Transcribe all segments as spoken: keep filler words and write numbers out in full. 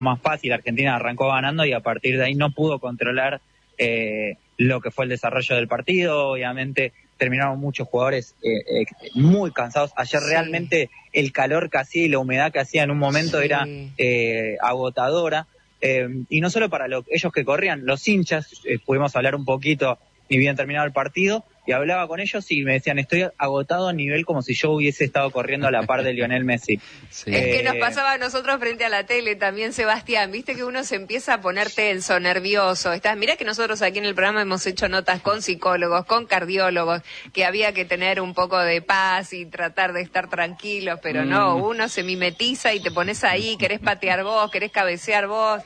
más fácil. Argentina arrancó ganando y a partir de ahí no pudo controlar eh, lo que fue el desarrollo del partido. Obviamente terminaron muchos jugadores eh, eh, muy cansados. Ayer sí. Realmente el calor que hacía y la humedad que hacía en un momento sí. era eh, agotadora. Eh, y no solo para lo, ellos que corrían, los hinchas, eh, pudimos hablar un poquito ni bien terminado el partido, y hablaba con ellos y me decían, estoy agotado a nivel como si yo hubiese estado corriendo a la par de Lionel Messi. Sí. Es que nos pasaba a nosotros frente a la tele también, Sebastián, viste que uno se empieza a poner tenso, nervioso. Estás, mirá que nosotros aquí en el programa hemos hecho notas con psicólogos, con cardiólogos, que había que tener un poco de paz y tratar de estar tranquilos, pero mm. no, uno se mimetiza y te pones ahí, querés patear vos, querés cabecear vos.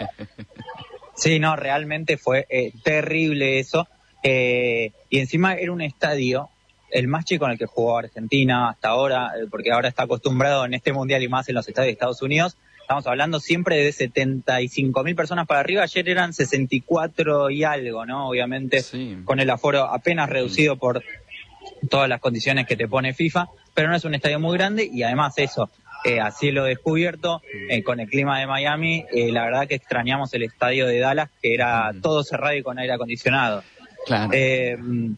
Sí, no, realmente fue eh, terrible eso. Eh, y encima era un estadio, el más chico en el que jugó Argentina hasta ahora, eh, porque ahora está acostumbrado en este mundial y más en los estadios de Estados Unidos. Estamos hablando siempre de setenta y cinco mil personas para arriba. Ayer eran sesenta y cuatro y algo, ¿no? Obviamente sí. Con el aforo apenas reducido por todas las condiciones que te pone FIFA, pero no es un estadio muy grande y además eso, eh, a cielo descubierto, eh, con el clima de Miami, eh, la verdad que extrañamos el estadio de Dallas, que era mm. todo cerrado y con aire acondicionado. Claro. Eh,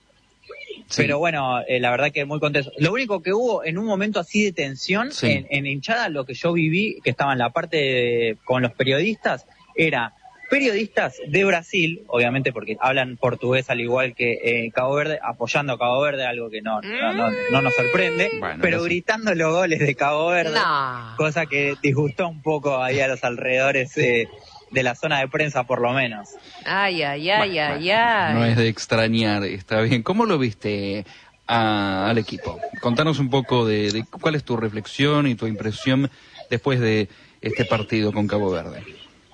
sí. Pero bueno, eh, la verdad que muy contento. Lo único que hubo en un momento así de tensión, sí. en, en hinchada, lo que yo viví, que estaba en la parte de, con los periodistas, era periodistas de Brasil, obviamente porque hablan portugués al igual que eh, Cabo Verde, apoyando a Cabo Verde, algo que no, no, no, no nos sorprende, bueno, pero no sé. Gritando los goles de Cabo Verde, no. Cosa que disgustó un poco ahí a los alrededores eh, de la zona de prensa por lo menos. Ay, ay, ay, bueno, ay, bueno, ay. No es de extrañar, está bien. ¿Cómo lo viste a, al equipo? Contanos un poco de, de cuál es tu reflexión y tu impresión después de este partido con Cabo Verde.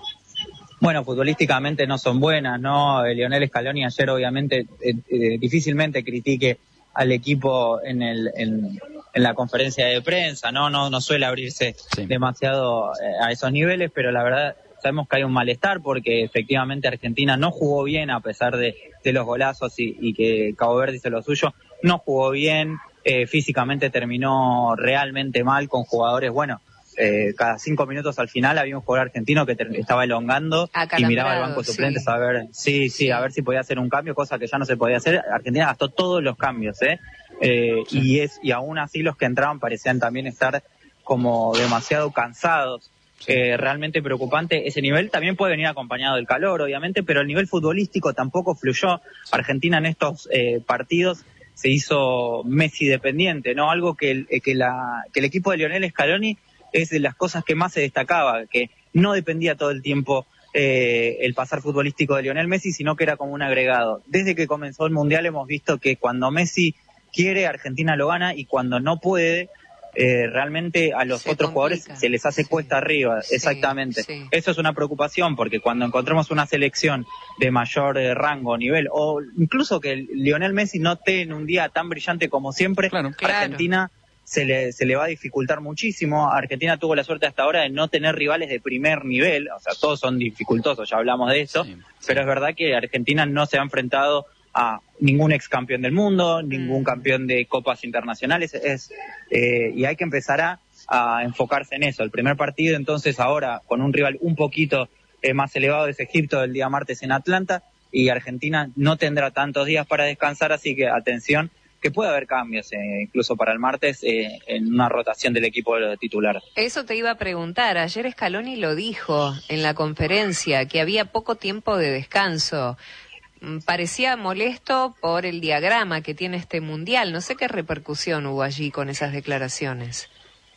Bueno, futbolísticamente no son buenas, ¿no? Lionel Scaloni ayer obviamente eh, eh, difícilmente critique al equipo en el en, en la conferencia de prensa, ¿no? No, no suele abrirse sí. demasiado eh, a esos niveles, pero la verdad sabemos que hay un malestar porque efectivamente Argentina no jugó bien a pesar de, de los golazos y, y que Cabo Verde hizo lo suyo, no jugó bien, eh, físicamente terminó realmente mal con jugadores, bueno, Eh, cada cinco minutos al final había un jugador argentino que ter- estaba elongando y miraba al banco de suplentes sí. a ver, sí, sí, sí, a ver si podía hacer un cambio, cosa que ya no se podía hacer. Argentina gastó todos los cambios, ¿eh? eh sí. y es y aún así los que entraban parecían también estar como demasiado cansados. Sí. Eh, realmente preocupante ese nivel. También puede venir acompañado del calor, obviamente, pero el nivel futbolístico tampoco fluyó. Argentina en estos eh, partidos se hizo Messi dependiente, ¿no? Algo que el, que la que el equipo de Lionel Scaloni es de las cosas que más se destacaba, que no dependía todo el tiempo eh, el pasar futbolístico de Lionel Messi, sino que era como un agregado. Desde que comenzó el Mundial hemos visto que cuando Messi quiere, Argentina lo gana, y cuando no puede, eh, realmente a los se otros complica. Jugadores se les hace sí. cuesta arriba. Sí, exactamente. Sí. Eso es una preocupación, porque cuando encontramos una selección de mayor eh, rango, nivel, o incluso que Lionel Messi no esté en un día tan brillante como siempre, claro, Argentina... Claro. Se le, se le va a dificultar muchísimo. Argentina tuvo la suerte hasta ahora de no tener rivales de primer nivel, o sea, todos son dificultosos, ya hablamos de eso, sí, sí. Pero es verdad que Argentina no se ha enfrentado a ningún ex campeón del mundo, ningún mm. campeón de copas internacionales, es eh, y hay que empezar a, a enfocarse en eso. El primer partido, entonces, ahora, con un rival un poquito eh, más elevado, es Egipto, el día martes en Atlanta, y Argentina no tendrá tantos días para descansar, así que atención, que puede haber cambios, eh, incluso para el martes, eh, en una rotación del equipo titular. Eso te iba a preguntar. Ayer Scaloni lo dijo en la conferencia, que había poco tiempo de descanso. Parecía molesto por el diagrama que tiene este mundial. No sé qué repercusión hubo allí con esas declaraciones.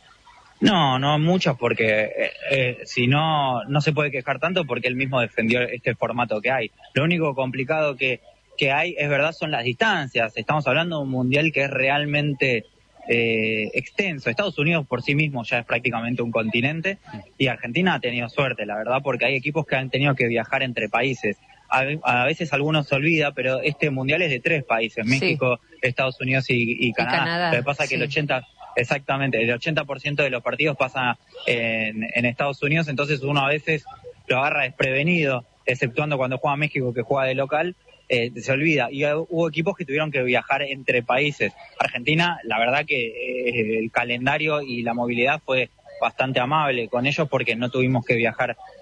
No, no muchas, porque eh, eh, si no, no se puede quejar tanto porque él mismo defendió este formato que hay. Lo único complicado que que hay, es verdad, son las distancias. Estamos hablando de un mundial que es realmente eh, extenso. Estados Unidos por sí mismo ya es prácticamente un continente, y Argentina ha tenido suerte, la verdad, porque hay equipos que han tenido que viajar entre países. A, a veces algunos se olvida, pero este mundial es de tres países, México, sí. Estados Unidos y, y Canadá. Y Canadá. Lo que pasa es sí. que el ochenta, exactamente, el ochenta por ciento de los partidos pasa en, en Estados Unidos, entonces uno a veces lo agarra desprevenido, exceptuando cuando juega México, que juega de local. Eh, se olvida, y hubo equipos que tuvieron que viajar entre países. Argentina, la verdad que eh, el calendario y la movilidad fue bastante amable con ellos porque no tuvimos que viajar